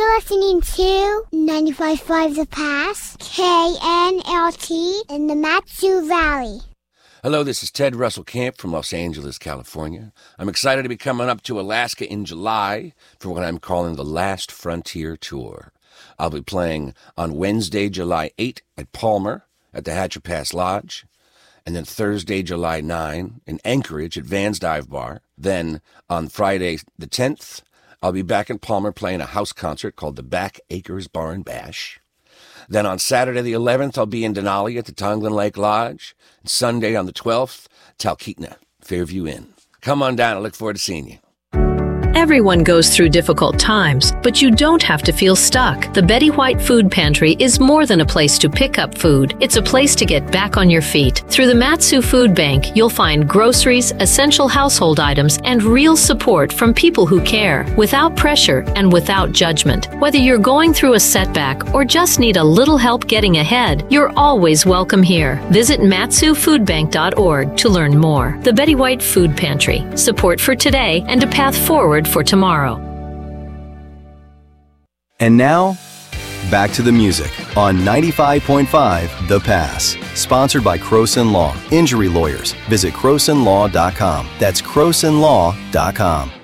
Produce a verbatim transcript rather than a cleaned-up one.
You're listening to ninety-five point five The Pass, K N L T in the Mat-Su Valley. Hello, this is Ted Russell Camp from Los Angeles, California. I'm excited to be coming up to Alaska in July for what I'm calling the Last Frontier Tour. I'll be playing on Wednesday, July eighth at Palmer at the Hatcher Pass Lodge, and then Thursday, July ninth in Anchorage at Van's Dive Bar. Then on Friday the tenth, I'll be back in Palmer playing a house concert called the Back Acres Bar and Bash. Then on Saturday the eleventh, I'll be in Denali at the Tonglin Lake Lodge. And Sunday on the twelfth, Talkeetna, Fairview Inn. Come on down. I look forward to seeing you. Everyone goes through difficult times, but you don't have to feel stuck. The Betty White Food Pantry is more than a place to pick up food. It's a place to get back on your feet. Through the Mat-Su Food Bank, you'll find groceries, essential household items, and real support from people who care, without pressure and without judgment. Whether you're going through a setback or just need a little help getting ahead, you're always welcome here. Visit mat su food bank dot org to learn more. The Betty White Food Pantry. Support for today and a path forward for tomorrow. And now, back to the music on ninety-five point five The Pass. Sponsored by Croson Law. Injury lawyers. Visit croson law dot com. That's croson law dot com.